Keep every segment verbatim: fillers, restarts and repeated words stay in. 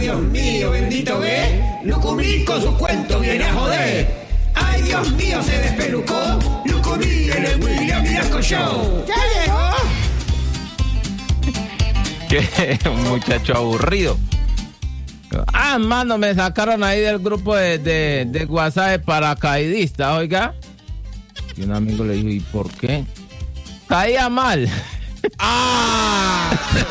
Dios mío, bendito ve, Lucumí con sus cuentos viene a joder. Ay, Dios mío, se despelucó, Lucumí en el William Vinasco Show. ¡Ya llegó! Qué muchacho aburrido. Ah, mano, me sacaron ahí del grupo de, de, de WhatsApp de paracaidistas, oiga. Y un amigo le dijo, ¿y por qué? Caía mal. ¡Ah!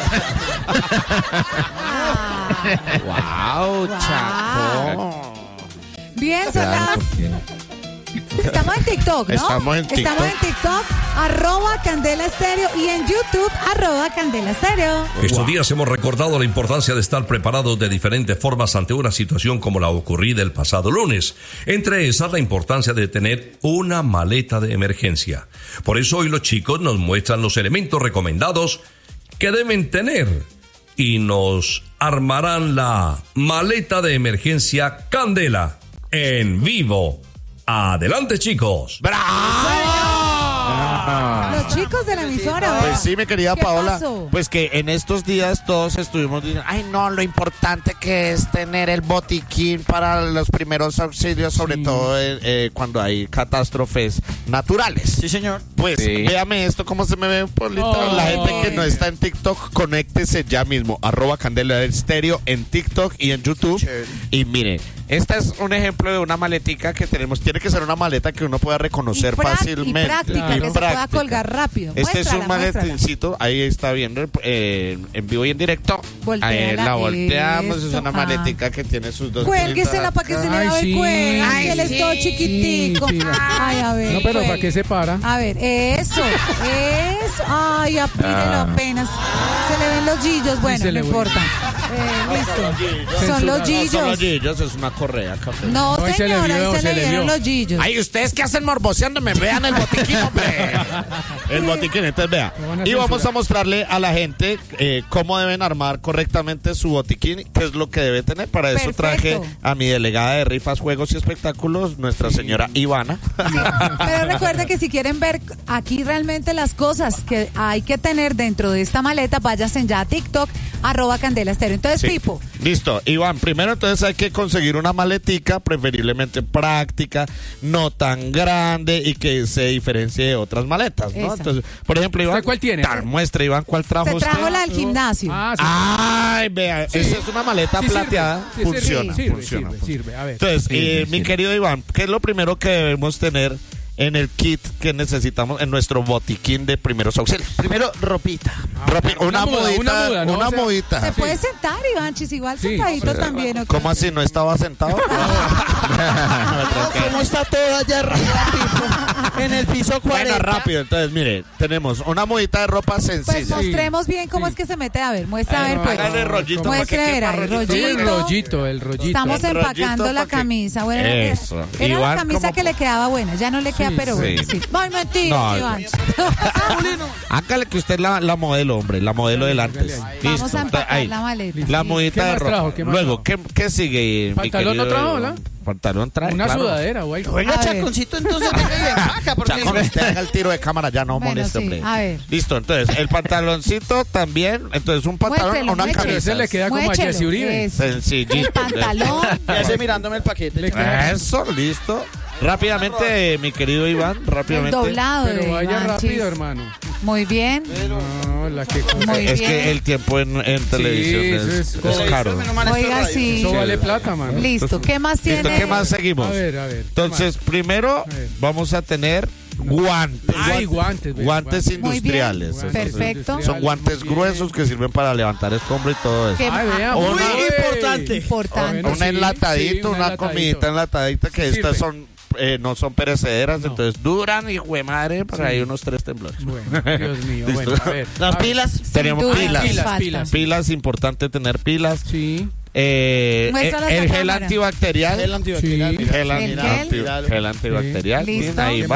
¡Wow, Chaco! Bien, son las... Estamos en TikTok, ¿no? Estamos en TikTok. Estamos en TikTok, arroba Candela Estéreo, y en YouTube, arroba Candela Estéreo. Estos Wow. días hemos recordado la importancia de estar preparados de diferentes formas ante una situación como la ocurrida el pasado lunes. Entre esas, la importancia de tener una maleta de emergencia. Por eso hoy los chicos nos muestran los elementos recomendados que deben tener y nos armarán la maleta de emergencia Candela en vivo. Adelante, chicos. Los chicos de la emisora. Pues sí, mi querida ¿Qué Paola, pasó? pues que en estos días todos estuvimos diciendo, ay no, lo importante que es tener el botiquín para los primeros auxilios, sobre Sí. todo eh, eh, cuando hay catástrofes naturales. Sí, señor. Pues Sí. véame esto, cómo se me ve, Paulita. Oh. La gente que no está en TikTok, conéctese ya mismo, arroba Candela Estéreo en TikTok y en YouTube. Chévere. Y miren, este es un ejemplo de una maletica que tenemos. Tiene que ser una maleta que uno pueda reconocer Y prac- fácilmente. Y práctica, Y que se pueda práctica. colgar rápido. Este es un Muéstrala, muéstrala. maletincito, ahí está viendo eh, en vivo y en directo. Voltéala, Ahí la volteamos, es eso, una ah. maletica que tiene sus dos. Cuélguesela para que se le Ay, vea el sí. cuello. Ay, Él es todo chiquitico. Sí, sí. Ay, a ver. No, pero ¿para cuelgue. qué se para? A ver, eso, eso. Ay, apírelo Ah. apenas. Se le ven los gillos. Bueno, se no le ve. importa. Eh, listo. Son los No, gillos. son los gillos, es una correa, café. No, No, ahí se le señora, vio, ahí se, se le le vieron vio. los gillos. Ay, ustedes que hacen morboseándome, vean el botiquín, hombre. El botiquín, entonces vea. Lo van a Y vamos censurar. a mostrarle a la gente eh, cómo deben armar correctamente su botiquín, qué es lo que debe tener. Para eso Perfecto. traje a mi delegada de rifas, juegos y espectáculos, nuestra señora Ivana. Pero recuerde que si quieren ver aquí realmente las cosas que hay que tener dentro de esta maleta, váyanse ya a TikTok, arroba Candela Estéreo. Entonces, Sí. Pipo, Listo, Iván, primero entonces hay que conseguir una maletica, preferiblemente práctica, no tan grande y que se diferencie de otras maletas, ¿no? Esa. Entonces, por ejemplo, Iván, ¿Usted cuál tiene? tal, muestre, Iván, ¿cuál trajo se usted? trajo la del gimnasio. Ah, sí. Ay, vea, esa es una maleta Sí, sirve. plateada, Sí, funciona, sirve, funciona. sirve, sirve. A ver. Entonces, Sirve, eh, mi sirve. querido Iván, ¿qué es lo primero que debemos tener en el kit que necesitamos en nuestro botiquín de primeros auxilios? Primero, ropita. Ropi- una, una muda, modita, una muda, ¿no? una O sea, modita. Se puede sentar, Ivanchis, igual Sí. sentadito también. ¿o qué? ¿Cómo así? ¿No estaba sentado? ¿Cómo está todo allá arriba, Pipo? En el piso cuarenta. Bueno, rápido, entonces, mire, tenemos una modita de ropa Pues sencilla. mostremos bien cómo Sí. es que se mete. A ver, muestra a Ay, ver, pues. hágale rollito para Muestre que a ver, quepa ahí, rollito. Sí, el rollito. rollito, el rollito. Estamos El empacando rollito la pa' que- camisa. Bueno, era- Eso. era Iván, la camisa ¿cómo? que le quedaba buena. Ya no le queda, Sí, pero sí. bueno. Sí. Ay, mentira, No, Iván. Hágale que usted es la, la modelo, hombre, la modelo del antes. Vamos Vamos Listo, a empacar ahí. la maleta. Listo. La ¿Qué modita de más ropa. trajo? ¿Qué más Luego, ¿qué, qué sigue? mi ¿Pantalón no querido trajo, Iván? hola? Pantalón trae, Una claro. sudadera o algo. Oiga, A ver. Chaconcito, entonces venga y empaca, porque Ya cuando usted haga el tiro de cámara ya no Bueno, moleste, sí, hombre. a ver. Listo, entonces, el pantaloncito también. Entonces, un pantalón Muéstrelo, o una muéstrelo. Pero camisa. ese le queda como a Muéchelo, Jesse Uribe. eso. Sencillito. El pantalón. ya sé mirándome el paquete. Le queda- Eso, listo. Rápidamente, mi querido Iván, El rápidamente. doblado de Pero vaya Ivanchis. rápido, hermano. Muy bien. No, la que cosa. Muy Es bien. que el tiempo en, en televisión eso es, es- es caro. Oiga, sí. Eso vale plata, mano. Listo. ¿Qué más Listo, tiene? ¿qué más seguimos? A ver, a ver. ¿qué Entonces, primero A ver. vamos a tener guantes. más? Ay, guantes. ve, Guantes Muy bien. industriales. Guantes esos son- Perfecto. Son guantes Muy bien. gruesos que sirven para levantar escombro y todo eso. ¿Qué Ay, vea, Muy muy importante. Importante. Bueno, Una sí, enlatadita, sí, un una enlatadito. comidita enlatadita que Sirve. estas son eh, no son perecederas, No. entonces duran y jue madre para ahí unos tres temblores. Bueno, Dios mío. Listo. Bueno, a ver. Las A ver. pilas. Tenemos duda, pilas. sí Pilas, falta. pilas. Pilas, importante tener pilas. Sí. Eh, Muéstralas el a el gel cámara. antibacterial. El antibacterial. Sí. mira. Gel, El anti- gel. gel antibacterial. Listo. Bien, ahí ¿Qué va. más?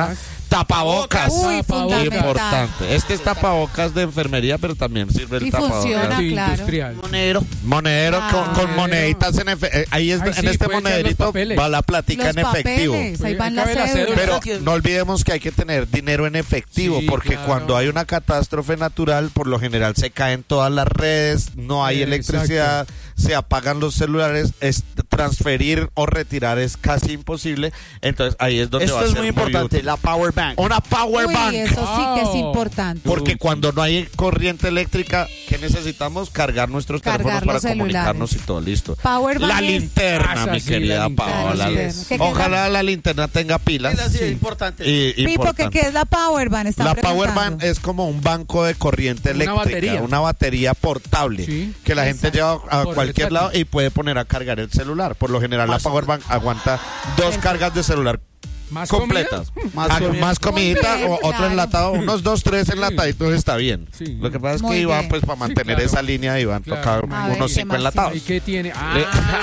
Tapabocas. Uy, fundamental. Importante. Este es tapabocas de enfermería, pero también sirve el Y tapabocas. funciona. Sí, claro. industrial. Monedero. Monedero con, Ah. con moneditas en efectivo. Ahí es, Ay, en sí, este puede echar los monederito papeles. va la platica Los en efectivo. papeles, ahí Sí, van ahí las cabe la cédulas. cédula. Pero no olvidemos que hay que tener dinero en efectivo, Sí, porque claro. cuando hay una catástrofe natural, por lo general se caen todas las redes, no hay Eh, electricidad, se apagan los celulares, es, transferir o retirar es casi imposible. Entonces ahí es donde va Esto a es ser muy importante, útil. la power bank. Una power Uy, bank. eso sí que es Oh. importante. Porque cuando no hay corriente eléctrica, ¿qué necesitamos? Cargar nuestros Cargar teléfonos para los celulares. comunicarnos y todo listo. Power bank La es- linterna, Ah, mi sí, querida la linterna. Paola. La linterna. ¿Qué queda? Ojalá la linterna tenga pilas. Es así, es importante. Y, Pipo, ¿qué, importante. qué es la Power Bank? Están La Power preguntando. Bank es como un banco de corriente Una eléctrica, batería. una batería portable Sí. que la gente Exacto. lleva a Por cualquier el lado y puede poner a cargar el celular. Por lo general la Power Bank aguanta dos cargas de celular ¿Más completas. comida? Más Ah, comida. más comidita Muy bien, o otro claro. enlatado, unos dos, tres enlataditos está bien. Sí. Lo que pasa es Muy que Iván, bien. pues para mantener claro. esa línea, Iván Claro. toca A ver, unos ¿qué cinco más enlatados. ¿Y qué tiene? Ah,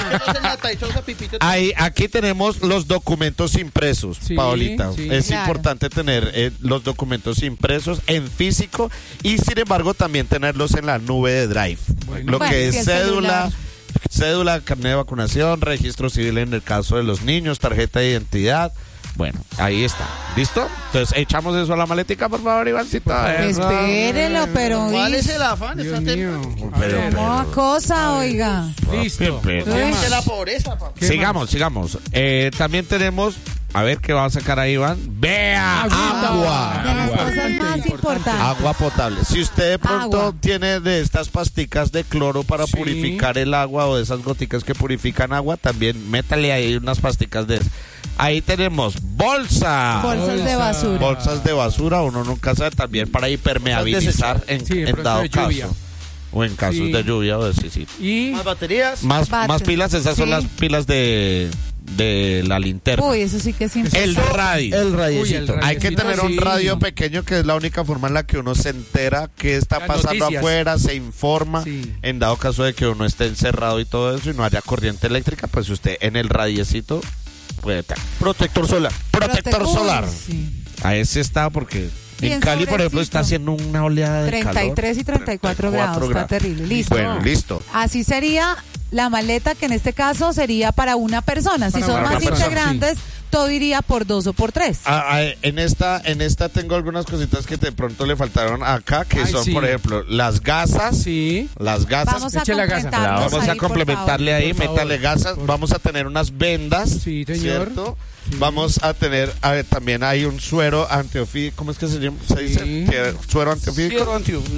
Ahí, aquí tenemos los documentos impresos, Sí, Paolita. sí. Es Claro. importante tener eh, los documentos impresos en físico y sin embargo también tenerlos en la nube de Drive. Bueno. Lo Bueno, que si es el cédula, celular. cédula, carnet de vacunación, registro civil en el caso de los niños, tarjeta de identidad. Bueno, ahí está. ¿Listo? Entonces echamos eso a la maletica, por favor, Ivancito. Eso. Espérelo, pero... ¿Cuál uy, es el afán? Dios Está mío. atento. A ver, ¿Cómo cosa, oiga? listo. Pero- ¿Qué Uy. más? De la pobreza, papá. ¿Qué Sigamos, sigamos. Eh, también tenemos, a ver qué va a sacar ahí, Iván. Vea, Agüita. agua. De las Agua. cosas más Importante. importantes. Agua potable. Si usted de pronto Agua. tiene de estas pasticas de cloro para Sí. purificar el agua o de esas goticas que purifican agua, también métale ahí unas pasticas de esas. Ahí tenemos bolsa. Bolsas de Bolsa. basura. Bolsas de basura, uno nunca sabe, también para hipermeabilizar en, Sí, de en pronto dado de caso. lluvia. O en casos Sí. de lluvia o de sí, sí. Y Más baterías. Más, Bate- más pilas, esas son sí. las pilas de, de la linterna. Uy, eso sí que es El importante. radio. El Uy, el radiecito. radio. Hay que tener un Sí. radio pequeño que es la única forma en la que uno se entera qué está Las pasando noticias. afuera, se informa. Sí. En dado caso de que uno esté encerrado y todo eso y no haya corriente eléctrica, pues usted en el radiecito puede tener. Protector solar. Protector Uy, solar. sí. A ese está porque Bien en Cali, por ejemplo, sobrecito. está haciendo una oleada de treinta y tres y treinta y cuatro grados, está terrible. Listo. Bueno, listo. Así sería la maleta, que en este caso sería para una persona. Si Para son una más persona, integrantes, todo iría por dos o por tres. Ah, ah, en esta en esta tengo algunas cositas que de pronto le faltaron acá, que Ay, son, sí. por ejemplo, las gasas. sí. Las gasas. Vamos a Eche la gasa. complementarnos Vamos a ahí, por complementarle favor. ahí, Por favor. métale gasas. Vamos a tener unas vendas. Sí, señor. ¿Cierto? Vamos a tener, a ver, también hay un suero antiofídico. ¿Cómo es que se llama? ¿Se dice? Sí. Que- Suero antiofídico.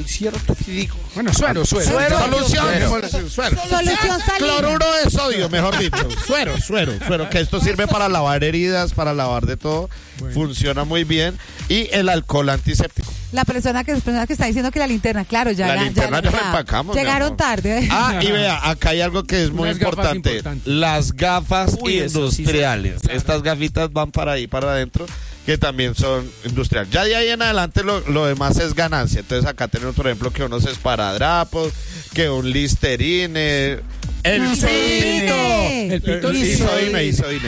Bueno, suero, suero. Suero. Solución. Suero. Suero. Suero. Solución salina. Cloruro de sodio, mejor dicho. Suero, suero, suero. Que esto sirve para lavar heridas, para lavar de todo. Bueno. Funciona muy bien. Y el alcohol antiséptico. La persona que, la persona que está diciendo que la linterna, claro, ya La la, linterna ya la ya- empacamos, mi Llegaron amor. tarde. Ah, y vea, acá hay algo que es muy Unas gafas importante. importantes. Las gafas Uy, eso sí, industriales. claro. Estas gafitas van para ahí, para adentro, que también son industriales. Ya de ahí en adelante lo, lo demás es ganancia. Entonces acá tenemos, por ejemplo, que unos esparadrapos, que un listerine, el Listerine. pito. El pito Eh, sí. Isoine, Isoine.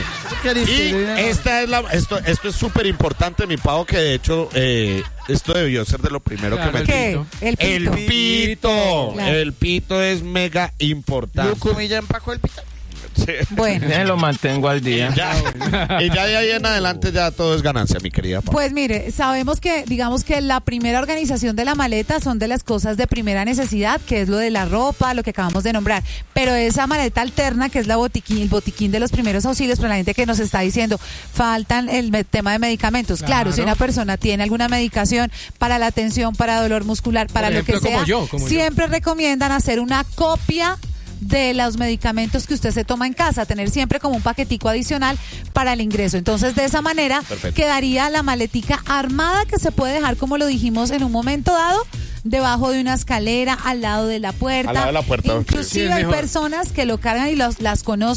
Y esta es la, esto, esto es súper importante, mi pavo, que de hecho eh, esto debió ser de lo primero Claro, que me ¿Qué? El pito. El pito. Claro. El pito es mega importante. Lucumilla empacó el pita. Sí. Bueno. Eh, lo mantengo al día. Ya. Y ya de ahí en adelante ya todo es ganancia, mi querida Pau. Pues mire, sabemos que, digamos que la primera organización de la maleta son de las cosas de primera necesidad, que es lo de la ropa, lo que acabamos de nombrar. Pero esa maleta alterna, que es la botiquín, el botiquín de los primeros auxilios, para la gente que nos está diciendo, faltan el me- tema de medicamentos. Claro, Claro. si una persona tiene alguna medicación para la tensión, para dolor muscular, para lo que ejemplo, sea, como yo, como yo. siempre recomiendan hacer una copia de los medicamentos que usted se toma en casa, tener siempre como un paquetico adicional para el ingreso. Entonces, de esa manera Perfecto. quedaría la maletica armada, que se puede dejar, como lo dijimos en un momento dado, debajo de una escalera, al lado de la puerta. Al lado de la puerta, sí, Inclusive es hay mejor. personas que lo cargan, y los, las conozco,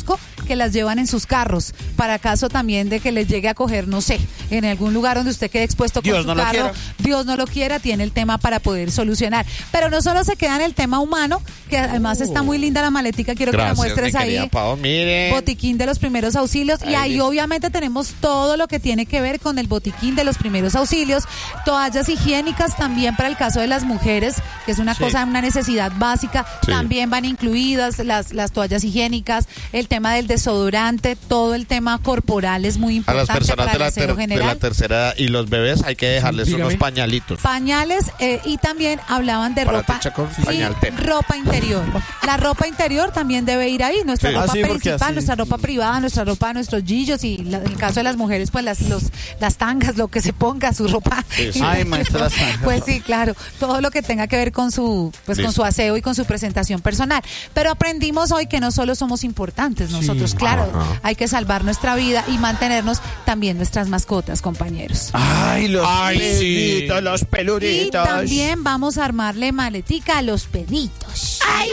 que las llevan en sus carros, para caso también de que les llegue a coger, no sé, en algún lugar donde usted quede expuesto con Dios su no lo carro, quiera. Dios no lo quiera, tiene el tema para poder solucionar. Pero no solo se queda en el tema humano, que además está muy linda la maletica, quiero que Gracias, la muestres mi ahí. querida Pau, miren. Botiquín de los primeros auxilios, y ahí listo. obviamente tenemos todo lo que tiene que ver con el botiquín de los primeros auxilios, toallas higiénicas también para el caso de las mujeres, que es una Sí. cosa, una necesidad básica, Sí. también van incluidas las, las toallas higiénicas, el tema del desodorante, todo el tema corporal es muy A las importante personas para de el la, aseo ter- de general. la tercera edad y los bebés hay que dejarles dígame. unos pañalitos. Pañales eh, y también hablaban de Para ropa techa con y pañal tela. ropa interior. La ropa interior también debe ir ahí, nuestra Sí. ropa Ah, sí, porque principal, así- nuestra ropa privada, nuestra ropa, nuestros gillos y la- en el caso de las mujeres, pues las los, las tangas, lo que se ponga, su ropa. Sí, sí. Ay, maestra, las tangas. Pues sí, claro, todo lo que tenga que ver con su, pues con Listo. su aseo y con su presentación personal. Pero aprendimos hoy que no solo somos importantes nosotros, claro, Ajá. hay que salvar nuestra vida y mantenernos también nuestras mascotas, compañeros. Ay, los Ay, sí. pelitos, los Y peluditos. también vamos a armarle maletica a los perritos. ¡Ay,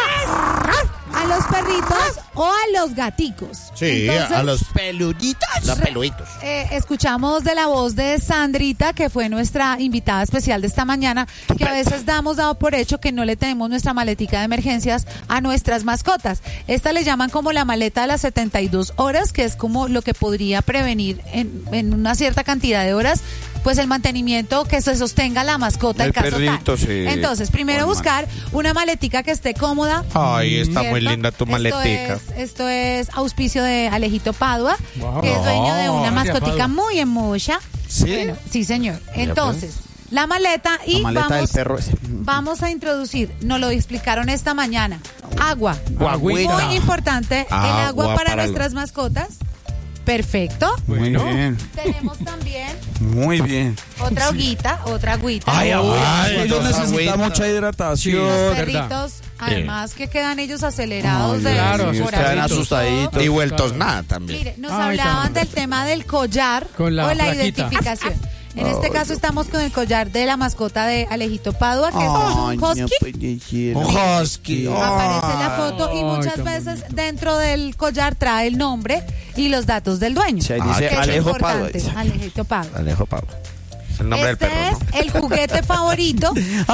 A los perritos o a los gaticos. Sí, Entonces, a los peluditos. los peluditos. eh, escuchamos de la voz de Sandrita, que fue nuestra invitada especial de esta mañana, que a veces damos dado por hecho que no le tenemos nuestra maletica de emergencias a nuestras mascotas. Esta le llaman como la maleta de las setenta y dos horas, que es como lo que podría prevenir en, en una cierta cantidad de horas, pues el mantenimiento que se sostenga la mascota El en caso perrito, tal. sí. Entonces, primero Con buscar una maletica que esté cómoda. Ay, está muy ¿cierto? linda tu Esto maletica. es- Esto es auspicio de Alejito Padua, Wow. que es dueño de una Gracias, mascotica Padua. muy hermosa. ¿Sí? Bueno, sí, señor. Entonces, la maleta y La maleta vamos, del perro ese. vamos a introducir, nos lo explicaron esta mañana, agua. Agüita. Muy importante, el Agua agua para, para el- nuestras mascotas. Perfecto. Muy Bueno. bien, Tenemos también muy bien. otra agüita, otra agüita. Ay, agüita. Ay, ellos dos necesitan agüitas. mucha hidratación. Los verdad. perritos, además que quedan ellos acelerados Ay, de claro, su sí, corazón quedan y todo. asustaditos. Y vueltos nada también. Mire, nos Ay, hablaban también. del tema del collar Con la o la plaquita. identificación. En este caso estamos con el collar de la mascota de Alejito Padua, que esto es Ay, un no husky. puede ser. Un husky. Aparece la foto y Ay, muchas tan veces bonito. dentro del collar trae el nombre y los datos del dueño. Sí, ahí Ah, dice qué que es Alejo Padua. importante. Alejito Padua. Alejo Pablo. Es el nombre Este del perro, es el juguete favorito.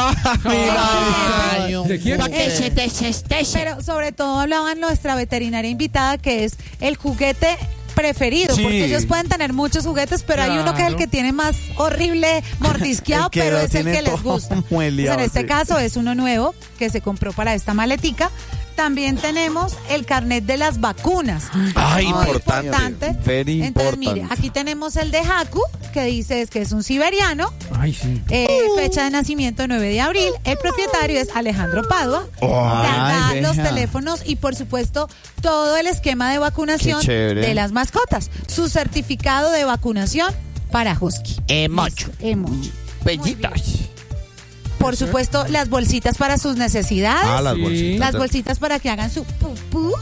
Ay, ¿De quién? Eh, Pero sobre todo hablaban nuestra veterinaria invitada que es el juguete preferido, Sí. porque ellos pueden tener muchos juguetes, pero hay uno que es el Claro. que tiene más horrible mordisqueado, El que pero lo es el tiene que les todo gusta. mueleado, Pues en este sí. caso es uno nuevo que se compró para esta maletica. También tenemos el carnet de las vacunas. Ay, Muy importante. Very Entonces, mire, important. aquí tenemos el de Haku, que dice es que es un siberiano. Ay, sí. Eh, fecha de nacimiento nueve de abril. El propietario es Alejandro Padua. Ay, La edad, los vea. teléfonos y por supuesto todo el esquema de vacunación Qué chévere. de las mascotas. Su certificado de vacunación para husky. Emocho. Listo, emocho. Bellitas. Por supuesto, las bolsitas para sus necesidades. Ah, las Sí. bolsitas. Las bolsitas para que hagan su pupú.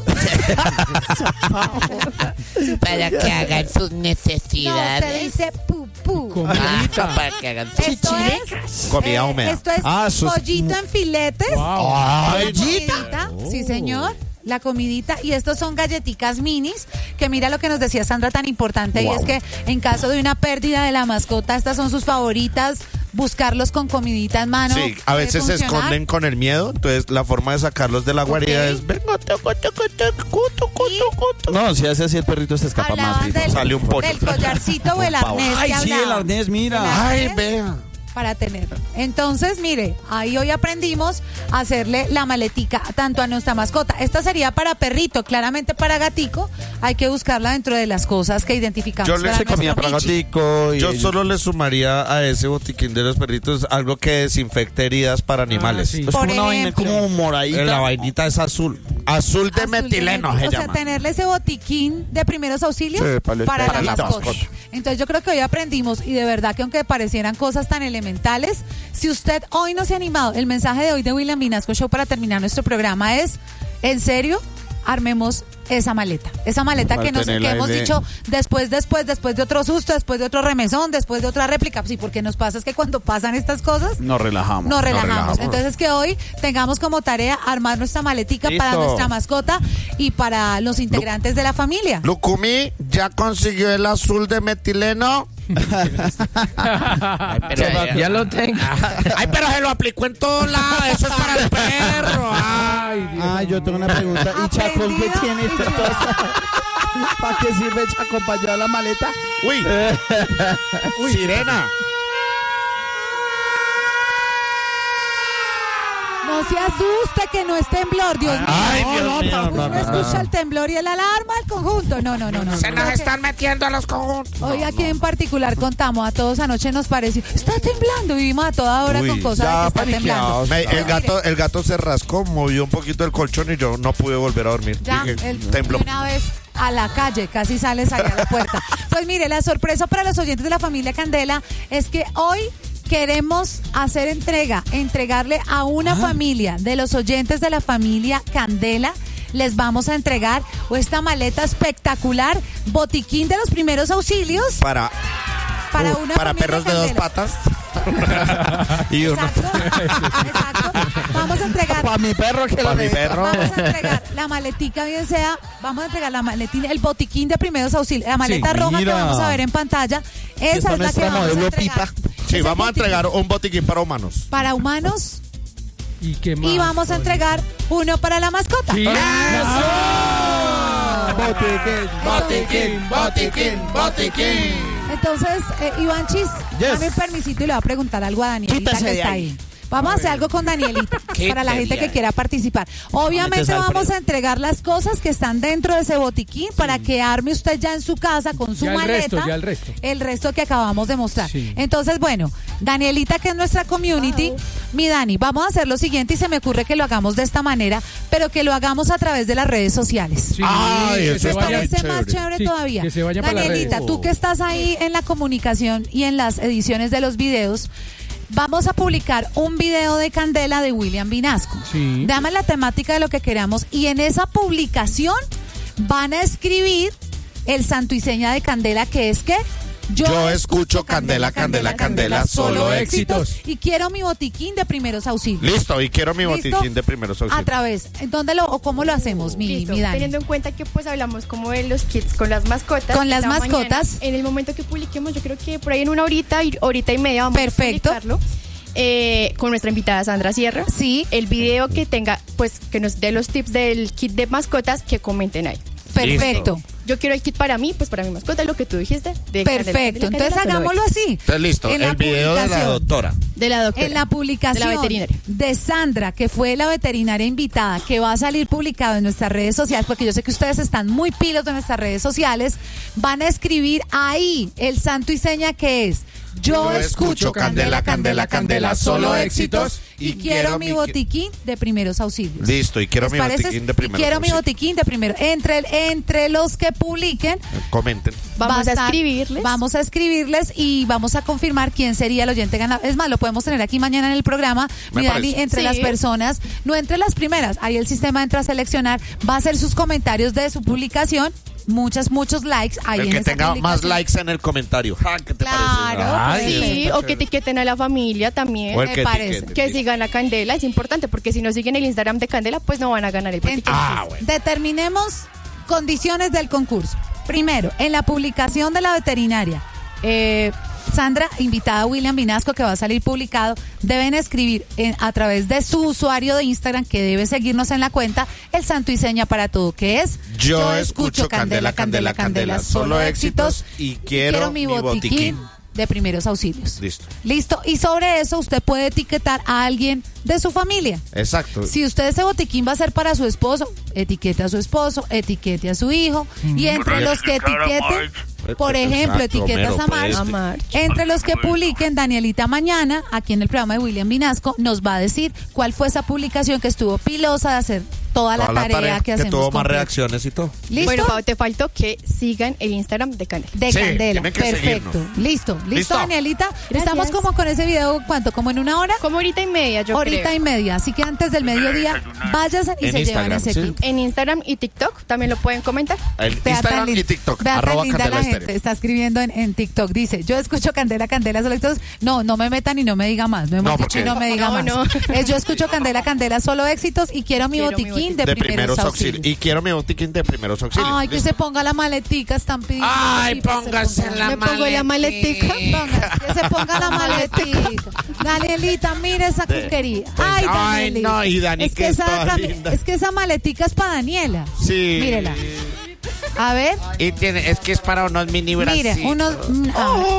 Para que hagan sus No, se necesidades. dice pupú. Comidita. Para que hagan sus Esto es, Comida eh, húmeda. Esto es Ah, sus- pollito en filetes. Wow. La comidita, sí señor, la comidita y estos son galletitas minis, que mira lo que nos decía Sandra tan importante y es que en caso de una pérdida de la mascota, estas son sus favoritas, buscarlos con comidita en mano. Sí, a puede veces se funcionar. esconden con el miedo, entonces la forma de sacarlos de la guarida Ok. es venga, toco, toco, toco, cuto, cuto, cuto. No, si hace así el perrito se escapa más. Hablaban rico. del, Sale un pollo. del collarcito o el arnés Ay, que sí, el hablaban. arnés, mira. El Ay, arnés vea. para tenerlo. Entonces, mire, ahí hoy aprendimos a hacerle la maletica tanto a nuestra mascota. Esta sería para perrito, claramente para gatico. Hay que buscarla dentro de las cosas que identificamos. Yo le para Se comía nuestro para Michi. gatico. y- Yo solo le sumaría a ese botiquín de los perritos algo que desinfecte heridas para animales. sí. Es Por como una vaina ejemplo. como moradita. Eh, La vainita es azul. Azul de Azul metileno de se metil- O sea, llama. tenerle ese botiquín de primeros auxilios Sí, para para, los la perritos. mascota. Mascota. Entonces yo creo que hoy aprendimos y de verdad que aunque parecieran cosas tan elementales, si usted hoy no se ha animado, el mensaje de hoy de William Vinasco Show para terminar nuestro programa es, en serio, armemos esa maleta. Esa maleta Para que, nos, que tenerla hemos de- dicho después, después, después de otro susto, después de otro remesón, después de otra réplica. Sí, porque nos pasa es que cuando pasan estas cosas, Nos relajamos. nos relajamos. relajamos. Entonces que hoy tengamos como tarea armar nuestra maletica para Listo. nuestra mascota y para los integrantes de la familia. Lucumí, ¿ya consiguió el azul de metileno? Ay, pero Ya, ella- ya lo tengo. Ay, pero se lo aplicó en todos lados. Eso es para el perro. Ay, Dios. Ah, yo tengo una pregunta. ¿Y Chacón qué ¿Aprendido? tiene? ¿Para qué sirve Chacón? ¿Para llevar la maleta? Uy, sirena. No se asuste que no es temblor, Dios mío. Ay, no, Dios no, mío, tampoco no, uno no, no. escucha el temblor y el alarma al conjunto. No, no, no, no. Se no, nos no, están metiendo a los conjuntos. Hoy aquí en particular contamos a todos anoche nos pareció, está temblando, vivimos a toda hora Uy, con cosas de que está temblando. Me- Pero el gato, el gato se rascó, movió un poquito el colchón y yo no pude volver a dormir. Ya, Dije, el, tembló. de una vez a la calle, casi sales allá a la puerta. Pues mire, la sorpresa para los oyentes de la familia Candela es que hoy queremos hacer entrega, entregarle a una familia de los oyentes de la familia Candela. Les vamos a entregar esta maleta espectacular, botiquín de los primeros auxilios Para, para uh, una para familia perros de dos Candela. patas. y uno. Exacto, exacto. Vamos a entregar. Para mi perro que Para lo mi necesita. perro. Vamos a entregar la maletica, bien sea, vamos a entregar la maletina, el botiquín de primeros auxilios, la maleta Sí, roja que mira. vamos a ver en pantalla, esa está es la que nuestra vamos a modelo entregar. Pipa. Sí, Ese vamos a botiquín entregar un botiquín para humanos. para humanos ¿Y qué más? y vamos a entregar uno para la mascota. Sí. Botiquín, botiquín, botiquín, botiquín. Entonces, eh, Iván Chis, Yes. dame un permisito y le voy a preguntar algo a Danielita Quítese que de está ahí. ahí. Vamos a hacer algo con Danielita para la gente que ahí. quiera participar. Obviamente Metes al vamos frío. a entregar las cosas que están dentro de ese botiquín para que arme usted ya en su casa con su Ya el maleta. resto, ya el resto. El resto que acabamos de mostrar. Sí. Entonces, bueno, Danielita, que es nuestra community, mi Dani, vamos a hacer lo siguiente y se me ocurre que lo hagamos de esta manera, pero que lo hagamos a través de las redes sociales. Sí, Ay, que eso se está vaya. muy Parece más chévere. chévere Sí, todavía. que se vaya para las Danielita, redes. tú que estás ahí en la comunicación y en las ediciones de los videos, vamos a publicar un video de Candela de William Vinasco. Sí. Dame la temática de lo que queramos y en esa publicación van a escribir el santo y seña de Candela, que es que Yo escucho Candela, Candela, Candela, solo éxitos. Y quiero mi botiquín de primeros auxilios. Listo, y quiero mi ¿Listo? botiquín de primeros A auxilios. través, ¿dónde lo o cómo lo hacemos, mi, Listo, mi Dani? teniendo en cuenta que pues hablamos como de los kits con las mascotas. Con las esta mañana, mascotas. en el momento que publiquemos, yo creo que por ahí en una horita, y- horita y media vamos Perfecto. a publicarlo. eh, con nuestra invitada Sandra Sierra. Sí. El video que tenga, pues que nos dé los tips del kit de mascotas, que comenten ahí. Perfecto. Yo quiero el kit para mí, pues para mi mascota, lo que tú dijiste. De Perfecto. Candela, Entonces Candela, solo hagámoslo éxitos. así. Entonces, listo, En la el video de la publicación. doctora. De la doctora. En la publicación De la veterinaria. de Sandra, que fue la veterinaria invitada, que va a salir publicado en nuestras redes sociales, porque yo sé que ustedes están muy pilos de nuestras redes sociales, van a escribir ahí el santo y seña que es: yo, Yo escucho Candela, Candela, Candela, solo éxitos, y, y quiero, quiero mi mi- botiquín de primeros auxilios. Listo, y quiero ¿Les mi parece? botiquín de Y primeros quiero mi auxilios. botiquín de primero. Entre, el- entre los que publiquen, Comenten. Vamos va a estar- escribirles. Vamos a escribirles y vamos a confirmar quién sería el oyente ganador. Es más, lo podemos tener aquí mañana en el programa. Me Mi Dani, parece. entre Sí. las personas, no entre las primeras. Ahí el sistema entra a seleccionar, va a hacer sus comentarios de su publicación. Muchas, muchos likes ahí El en que esa tenga más publicación. likes en el comentario. Ja, ¿qué te Claro, parece? pues, Sí, o que etiqueten a la familia también. O el me que parece. etiquete. Que sigan a Candela, es importante, porque si no siguen el Instagram de Candela, pues no van a ganar el botiquín. Entonces, Ah, bueno. determinemos condiciones del concurso. Primero, en la publicación de la veterinaria, eh, Sandra, invitada a William Vinasco, que va a salir publicado, deben escribir en- a través de su usuario de Instagram, que debe seguirnos en la cuenta, el santo y seña para todo, que es: Yo escucho Candela, Candela, Candela, solo éxitos, y quiero mi botiquín. de primeros auxilios. Listo. Listo. Y sobre eso usted puede etiquetar a alguien de su familia. Exacto. Si usted ese botiquín va a ser para su esposo, etiquete a su esposo, etiquete a su hijo, y entre los que etiqueten, por ejemplo, Exacto, etiquetas Homero, a March, preste. A March. entre los que publiquen, Danielita mañana, aquí en el programa de William Vinasco, nos va a decir cuál fue esa publicación que estuvo pilosa de hacer toda, Toda la tarea, que hacemos. tuvo más completa. reacciones y todo. ¿Listo? Bueno, Pau, te faltó que sigan el Instagram de Candela. de Sí, Candela. tienen que Perfecto. seguirnos. Listo. Listo, Listo. Danielita. Gracias. Estamos como con ese video, ¿cuánto? ¿Como en una hora? Como horita y media, yo Horita creo. y media. Así que antes del mediodía, váyanse y En se llevan Instagram, ese ¿sí? kit. En Instagram y TikTok también lo pueden comentar. El Vea tan Instagram lin- y TikTok. vea tan Arroba linda Candela la gente. serio. Está escribiendo en, en TikTok, dice, yo escucho Candela, Candela, solo éxitos. No, no me metan y no me diga más. No hemos No, dicho porque- y no me diga No, más. no. Es yo escucho Candela, Candela, solo éxitos y quiero mi Quiero mi botiquín botiquín. de, De primeros, primeros auxilios. auxilios. Y quiero mi botiquín de primeros auxilios. Ay, que Listo. se ponga la maletica, están pidiendo. Ay, Sí, pues, se póngase ponga. la Me pongo la maletica. Ponga, que se ponga la maletica. Danielita, mire esa cuquería. Ay, Ay, Danielita. no, y Dani, es que que, es esa, toda cami- linda. es que esa maletica es para Daniela. Sí. Mírela. A ver, Y tiene, es que es para unos mini bracitos. mire, unos. mm,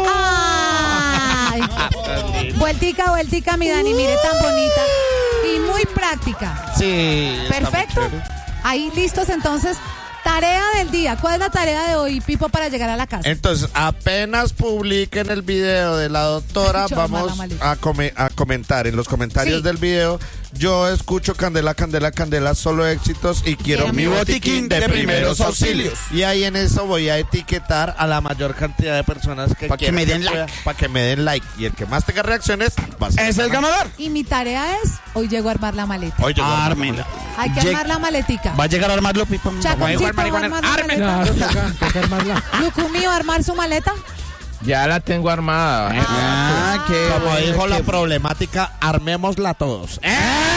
Ay. Vueltica, vueltica, mi Dani, mire, tan bonita. Y muy práctica. Sí. está muy Perfecto. chévere. Ahí listos entonces. Tarea del día. ¿Cuál es la tarea de hoy, Pipo, para llegar a la casa? Entonces, apenas publiquen el video de la doctora, Yo armar vamos la maleta. a, come- a comentar en los comentarios Sí. del video. Yo escucho Candela, Candela, Candela, solo éxitos y quiero Quiero mi mi botiquín de, primeros auxilios. Y ahí en eso voy a etiquetar a la mayor cantidad de personas que Pa' que quieran me den pueda, like. para que me den like. Y el que más tenga reacciones va a ser Es el ganador. Y mi tarea es, hoy llego a armar la maleta. Hoy llegó el Ármela. Hay que Lleg- armar la maletica. Va a llegar a armarlo, Pipo. Chaconcito, Voy a jugar ¿va a marihuana. armar la Arme. maleta? Claro, toca, toca armarla. Lucumío, ¿armar su maleta? Ya la tengo armada. Ah, qué Como bueno, dijo qué la bueno. problemática, armémosla todos. ¡Eh!